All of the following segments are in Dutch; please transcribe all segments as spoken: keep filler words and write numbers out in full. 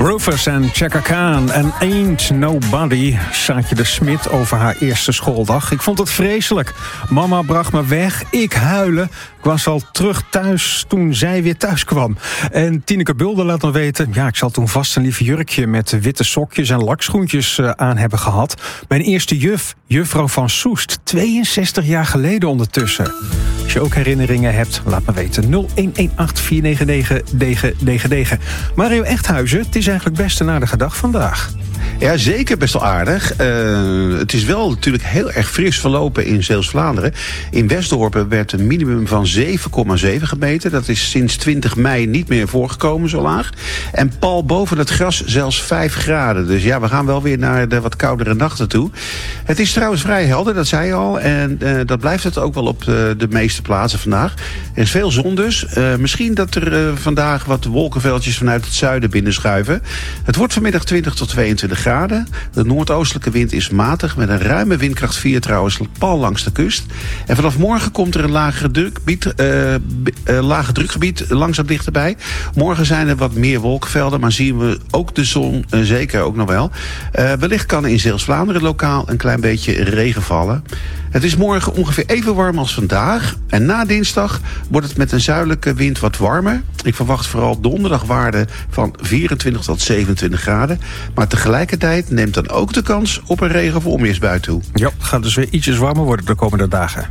Rufus en Chaka Khan en Ain't Nobody. Saatje de Smit over haar eerste schooldag. Ik vond het vreselijk. Mama bracht me weg. Ik huilen. Ik was al terug thuis toen zij weer thuis kwam. En Tineke Bulder laat me weten... ja, ik zal toen vast een lief jurkje met witte sokjes en lakschoentjes uh, aan hebben gehad. Mijn eerste juf, juffrouw van Soest. tweeënzestig jaar geleden ondertussen. Als je ook herinneringen hebt, laat me weten. nul een een acht vier negen negen negen negen negen. Mario Echthuizen, het is eigenlijk best een aardige dag vandaag. Ja, zeker best wel aardig. Uh, het is wel natuurlijk heel erg fris verlopen in Zeeuws-Vlaanderen. In Westdorpen werd een minimum van zeven komma zeven gemeten. Dat is sinds twintig mei niet meer voorgekomen zo laag. En pal boven het gras zelfs vijf graden. Dus ja, we gaan wel weer naar de wat koudere nachten toe. Het is trouwens vrij helder, dat zei je al. En uh, dat blijft het ook wel op de, de meeste plaatsen vandaag. Er is veel zon dus. Uh, misschien dat er uh, vandaag wat wolkenveldjes vanuit het zuiden binnenschuiven. Het wordt vanmiddag twintig tot tweeëntwintig graden. De noordoostelijke wind is matig met een ruime windkracht vier trouwens pal langs de kust. En vanaf morgen komt er een lagere drukgebied, uh, uh, lage drukgebied langzaam dichterbij. Morgen zijn er wat meer wolkenvelden, maar zien we ook de zon uh, zeker ook nog wel. Uh, wellicht kan in Zeeuws-Vlaanderen lokaal een klein beetje regen vallen. Het is morgen ongeveer even warm als vandaag. En na dinsdag wordt het met een zuidelijke wind wat warmer. Ik verwacht vooral donderdag waarden van vierentwintig tot zevenentwintig graden. Maar tegelijkertijd neemt dan ook de kans op een regen- of onweersbui toe. Ja, het gaat dus weer ietsjes warmer worden de komende dagen.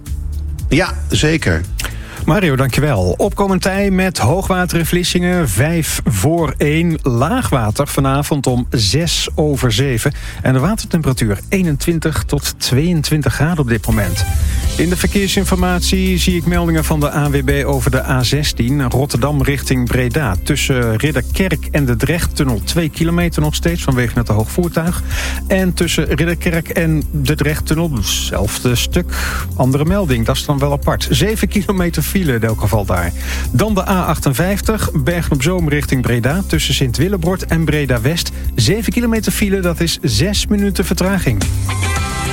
Ja, zeker. Mario, dankjewel. Opkomend tij met hoogwater in Vlissingen, vijf voor één. Laagwater vanavond om zes over zeven. En de watertemperatuur eenentwintig tot tweeëntwintig graden op dit moment. In de verkeersinformatie zie ik meldingen van de A N W B over de A zestien... Rotterdam richting Breda. Tussen Ridderkerk en de Drechttunnel twee kilometer nog steeds vanwege het te hoog voertuig. En tussen Ridderkerk en de Drechttunnel, hetzelfde stuk, andere melding. Dat is dan wel apart. zeven kilometer file in elk geval daar. Dan de A achtenvijftig, Bergen-op-Zoom richting Breda... tussen Sint-Willebord en Breda-West. zeven kilometer file, dat is zes minuten vertraging.